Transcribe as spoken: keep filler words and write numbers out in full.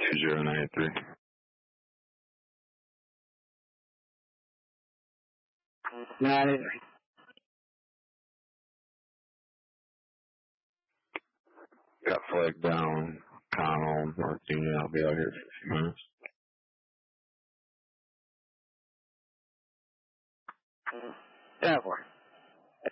two zero nine three. nine eight three. Got flag down, Connell, North Union. I'll be out here for a few minutes. ten four.